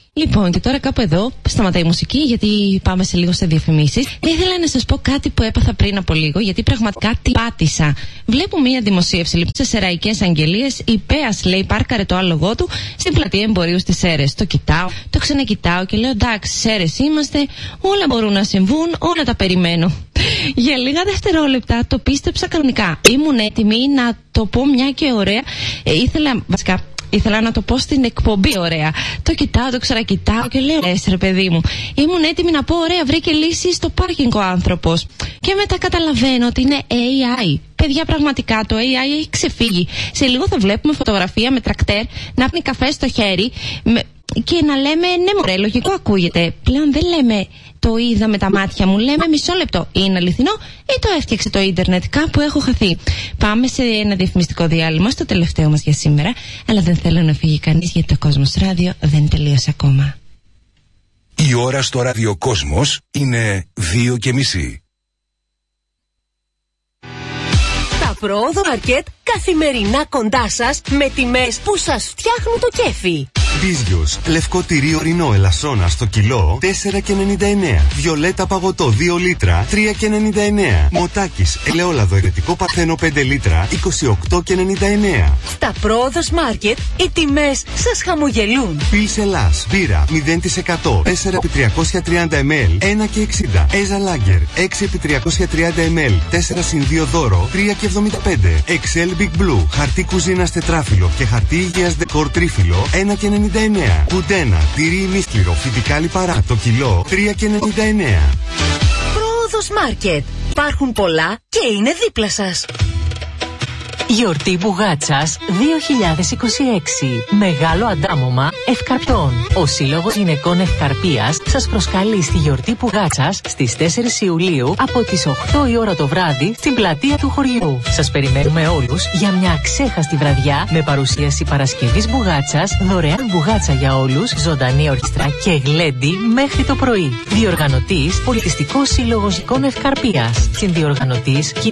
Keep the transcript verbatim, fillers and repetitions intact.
Λοιπόν, και τώρα κάπου εδώ σταματάει η μουσική, γιατί πάμε σε λίγο σε διαφημίσεις. Ήθελα να σας πω κάτι που έπαθα πριν από λίγο, γιατί πραγματικά τι πάτησα. Βλέπω μία δημοσίευση λοιπόν σε Σεραϊκές Αγγελίες. Η ΠΕΑΣ, λέει, πάρκαρε το άλογό του στην πλατεία εμπορίου στις Σέρρες. Το κοιτάω, το ξανακοιτάω και λέω εντάξει, Σέρρες είμαστε, όλα μπορούν να συμβούν, όλα τα περιμένω. Για λίγα δευτερόλεπτα το πίστεψα κανονικά. Ήμουν έτοιμη να το πω μια και ωραία. Ε, ήθελα βασικά. Ήθελα να το πω στην εκπομπή, ωραία. Το κοιτάω, το ξανακοιτάω και λέω: Λες, ρε παιδί μου. Ήμουν έτοιμη να πω: ωραία, βρήκε λύση στο πάρκινγκ ο άνθρωπος. Και μετά καταλαβαίνω ότι είναι έι άι. Παιδιά, πραγματικά το έι άι έχει ξεφύγει. Σε λίγο θα βλέπουμε φωτογραφία με τρακτέρ να πνει καφέ στο χέρι με... και να λέμε: ναι, μωρέ, λογικό ακούγεται. Πλέον δεν λέμε το είδα με τα μάτια μου, λέμε μισό λεπτό. Είναι αληθινό ή το έφτιαξε το ίντερνετ? Κάπου έχω χαθεί. Πάμε σε ένα διαφημιστικό διάλειμμα, στο τελευταίο μας για σήμερα. Αλλά δεν θέλω να φύγει κανείς, γιατί το Κόσμος Ράδιο δεν τελείωσε ακόμα. Η ώρα στο ραδιοκόσμος είναι δύο και μισή. Τα Πρόοδο Μαρκέτ καθημερινά κοντά σας με τιμές που σας φτιάχνουν το κέφι. Μπίζιος, λευκό τυρί ορεινό ελασσόνα στο κιλό τέσσερα και ενενήντα εννέα. Βιολέτα παγωτό δύο λίτρα τρία και ενενήντα εννέα. Μοτάκης ελαιόλαδο ερετικό παρθένο πέντε λίτρα είκοσι οκτώ και ενενήντα εννέα. Στα Πρόοδος Μάρκετ οι τιμές σας χαμογελούν. Πιλς Ελλάς, μπύρα μηδέν τοις εκατό τέσσερα επί τριακόσια τριάντα μιλιλίτρα ένα και εξήντα. Έζα Λάγκερ έξι επί τριακόσια τριάντα μιλιλίτρα τέσσερα συν δύο δώρο τρία και εβδομήντα πέντε. Excel Big Blue, χαρτί κουζίνας τετράφυλλο και χαρτί υγείας δεκόρ τρίφυλλο ένα και ενενήντα εννέα. Κουντένα, τυρί ημίσκληρο, φυτικά λιπαρά το κιλό τρία και ενενήντα εννέα. Πρόοδος Μάρκετ. Υπάρχουν πολλά και είναι δίπλα σας. Γιορτή Μπουγάτσας δύο χιλιάδες είκοσι έξι. Μεγάλο αντάμωμα Ευκαρπιών. Ο Σύλλογος Γυναικών Ευκαρπίας σας προσκαλεί στη γιορτή Μπουγάτσας στις τέσσερις Ιουλίου από τις οκτώ η ώρα το βράδυ στην πλατεία του χωριού. Σας περιμένουμε όλους για μια αξέχαστη βραδιά με παρουσίαση Παρασκευής Μπουγάτσας, δωρεάν μπουγάτσα για όλους, ζωντανή ορχήστρα και γλέντι μέχρι το πρωί. Διοργανωτής Πολιτιστικός Σύλλογος Γυναικών Ευκαρπίας. Συνδιοργανωτής